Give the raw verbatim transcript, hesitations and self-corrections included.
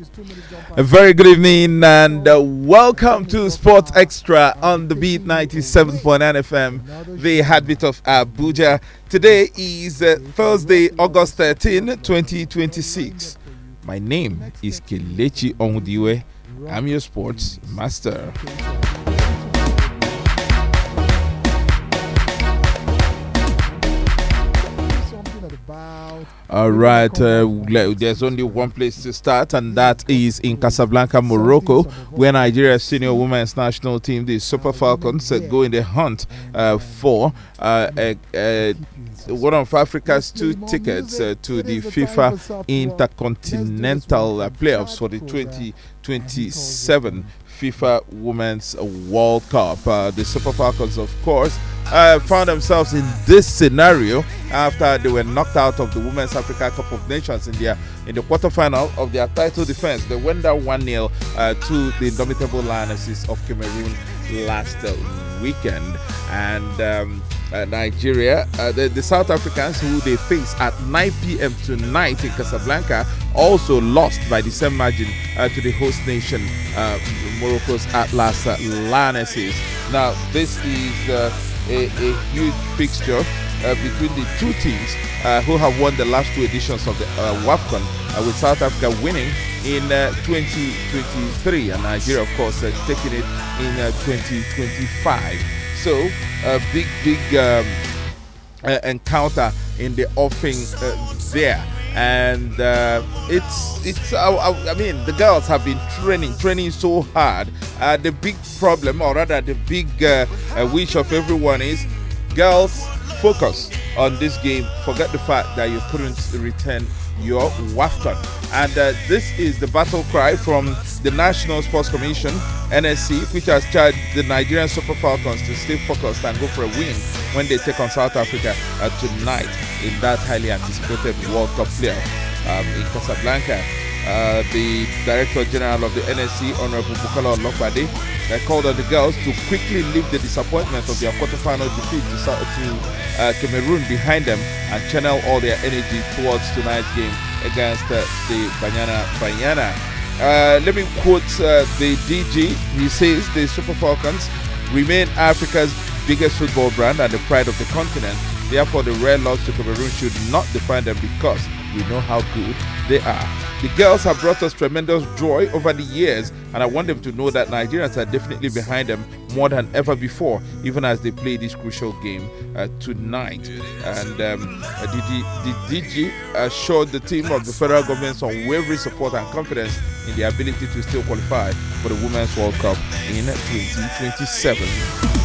A very good evening and uh, welcome to Sports Extra on the Beat ninety-seven point nine F M, the heartbeat of Abuja. Today is uh, Thursday, August thirteenth, twenty twenty-six. My name is Kelechi Onwudiwe. I'm your sports master. All right, uh, there's only one place to start, and that is in Casablanca, Morocco, where Nigeria's senior women's national team, the Super Falcons, uh, go in the hunt uh, for uh, a, a, one of Africa's two tickets uh, to the FIFA Intercontinental uh, Playoffs for the twenty twenty-seven FIFA Women's World Cup. Uh, the Super Falcons, of course, uh, found themselves in this scenario after they were knocked out of the Women's Africa Cup of Nations in their in the quarterfinal of their title defense. They went down one nil uh, to the indomitable Lionesses of Cameroon last uh, weekend. And um, uh, Nigeria, uh, the, the South Africans, who they face at nine p.m. tonight in Casablanca, also lost by the same margin uh, to the host nation, uh, Morocco's Atlas uh, Lionesses. Now, this is uh, a, a huge fixture uh, between the two teams uh, who have won the last two editions of the uh, WAFCON, uh, with South Africa winning in uh, twenty twenty-three and Nigeria, of course, uh, taking it in uh, twenty twenty-five. So, a big, big um, uh, encounter in the offing uh, there. And uh, it's, it's. Uh, I mean, the girls have been training, training so hard. Uh, the big problem, or rather the big uh, uh, wish of everyone is, girls, focus on this game. Forget the fact that you couldn't return your WAFCON. And uh, this is the battle cry from the National Sports Commission, N S C, which has charged the Nigerian Super Falcons to stay focused and go for a win when they take on South Africa uh, tonight in that highly anticipated World Cup playoff um, in Casablanca. Uh, the Director General of the N S C, Honorable Bukola Olopade, uh, called on the girls to quickly leave the disappointment of their quarterfinal defeat to, to uh, Cameroon behind them and channel all their energy towards tonight's game against uh, the Banyana Banyana. Uh, let me quote uh, the D G. He says the Super Falcons remain Africa's biggest football brand and the pride of the continent. Therefore, the rare loss to Cameroon should not define them because we know how good they are. The girls have brought us tremendous joy over the years, and I want them to know that Nigerians are definitely behind them more than ever before, even as they play this crucial game uh, tonight. And um, the, the D G assured the team of the federal government's unwavering support and confidence in the ability to still qualify for the Women's World Cup in twenty twenty-seven.